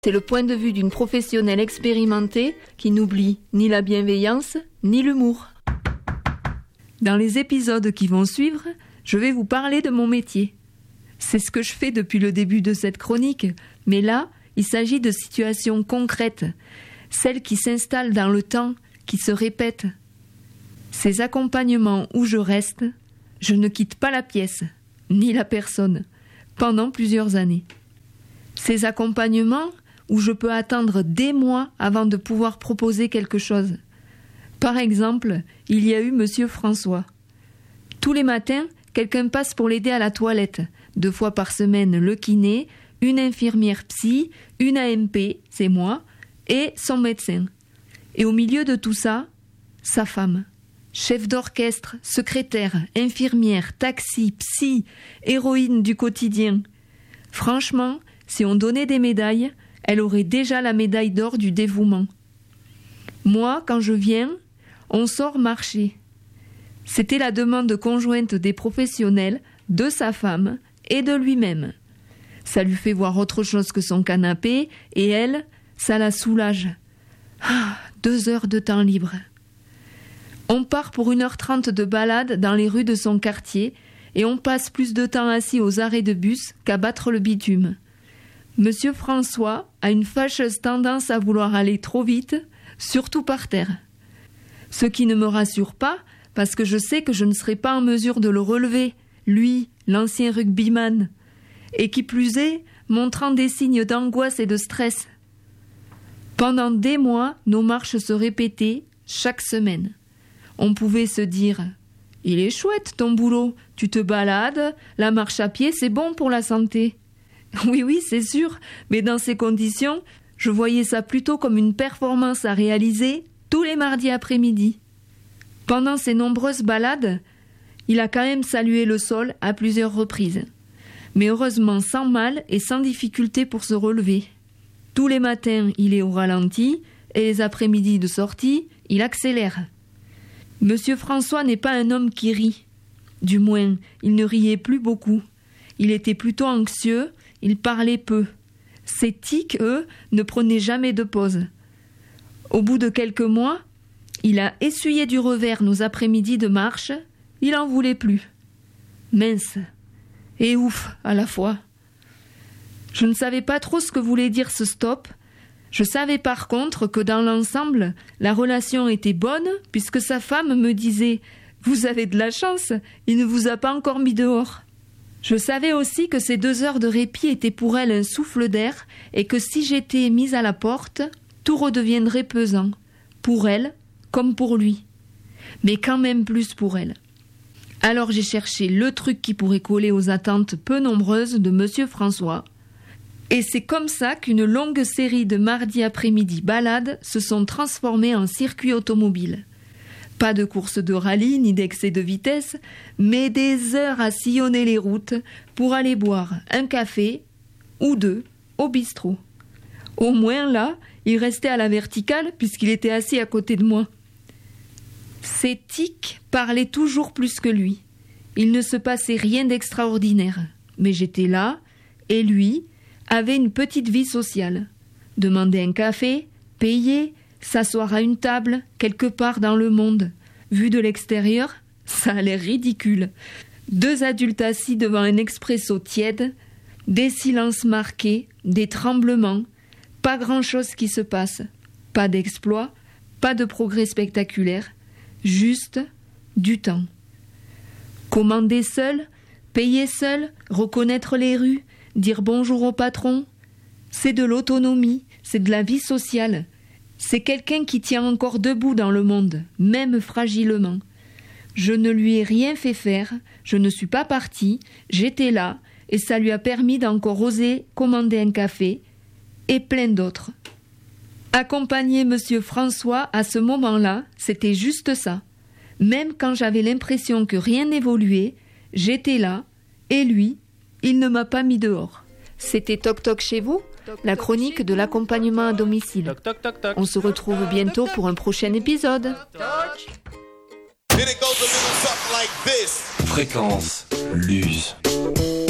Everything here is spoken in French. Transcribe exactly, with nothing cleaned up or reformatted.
C'est le point de vue d'une professionnelle expérimentée qui n'oublie ni la bienveillance, ni l'humour. Dans les épisodes qui vont suivre, je vais vous parler de mon métier. C'est ce que je fais depuis le début de cette chronique, mais là, il s'agit de situations concrètes, celles qui s'installent dans le temps, qui se répètent. Ces accompagnements où je reste, je ne quitte pas la pièce, ni la personne, pendant plusieurs années. Ces accompagnements où je peux attendre des mois avant de pouvoir proposer quelque chose. Par exemple, il y a eu Monsieur François. Tous les matins, quelqu'un passe pour l'aider à la toilette. Deux fois par semaine, le kiné, une infirmière psy, une A M P, c'est moi, et son médecin. Et au milieu de tout ça, sa femme. Chef d'orchestre, secrétaire, infirmière, taxi, psy, héroïne du quotidien. Franchement, si on donnait des médailles, elle aurait déjà la médaille d'or du dévouement. Moi, quand je viens, on sort marcher. C'était la demande conjointe des professionnels, de sa femme et de lui-même. Ça lui fait voir autre chose que son canapé, et elle, ça la soulage. Ah, deux heures de temps libre. On part pour une heure trente de balade dans les rues de son quartier, et on passe plus de temps assis aux arrêts de bus qu'à battre le bitume. Monsieur François a une fâcheuse tendance à vouloir aller trop vite, surtout par terre. Ce qui ne me rassure pas, parce que je sais que je ne serai pas en mesure de le relever, lui, l'ancien rugbyman, et qui plus est, montrant des signes d'angoisse et de stress. Pendant des mois, nos marches se répétaient chaque semaine. On pouvait se dire « Il est chouette ton boulot, tu te balades, la marche à pied c'est bon pour la santé ». Oui, oui, c'est sûr, mais dans ces conditions, je voyais ça plutôt comme une performance à réaliser tous les mardis après-midi. Pendant ces nombreuses balades, il a quand même salué le sol à plusieurs reprises, mais heureusement sans mal et sans difficulté pour se relever. Tous les matins, il est au ralenti, et les après-midi de sortie, il accélère. Monsieur François n'est pas un homme qui rit. Du moins, il ne riait plus beaucoup. Il était plutôt anxieux, il parlait peu. Ses tics, eux, ne prenaient jamais de pause. Au bout de quelques mois, il a essuyé du revers nos après-midi de marche, il en voulait plus. Mince et ouf à la fois. Je ne savais pas trop ce que voulait dire ce stop. Je savais par contre que dans l'ensemble, la relation était bonne puisque sa femme me disait « Vous avez de la chance, il ne vous a pas encore mis dehors ». Je savais aussi que ces deux heures de répit étaient pour elle un souffle d'air et que si j'étais mise à la porte, tout redeviendrait pesant, pour elle comme pour lui, mais quand même plus pour elle. Alors j'ai cherché le truc qui pourrait coller aux attentes peu nombreuses de Monsieur François, et c'est comme ça qu'une longue série de mardis après-midi balades se sont transformées en circuit automobile. Pas de course de rallye ni d'excès de vitesse, mais des heures à sillonner les routes pour aller boire un café ou deux au bistrot. Au moins là, il restait à la verticale puisqu'il était assis à côté de moi. Ses tics parlaient toujours plus que lui. Il ne se passait rien d'extraordinaire, mais j'étais là et lui avait une petite vie sociale. Demander un café, payer, s'asseoir à une table, quelque part dans le monde. Vu de l'extérieur, ça a l'air ridicule. Deux adultes assis devant un expresso tiède, des silences marqués, des tremblements, pas grand-chose qui se passe. Pas d'exploit, pas de progrès spectaculaire, juste du temps. Commander seul, payer seul, reconnaître les rues, dire bonjour au patron, c'est de l'autonomie, c'est de la vie sociale. C'est quelqu'un qui tient encore debout dans le monde, même fragilement. Je ne lui ai rien fait faire, je ne suis pas partie, j'étais là, et ça lui a permis d'encore oser commander un café, et plein d'autres. Accompagner Monsieur François à ce moment-là, c'était juste ça. Même quand j'avais l'impression que rien n'évoluait, j'étais là, et lui, il ne m'a pas mis dehors. C'était Toc Toc chez vous, la chronique de l'accompagnement à domicile. On se retrouve bientôt pour un prochain épisode. Fréquence Luz.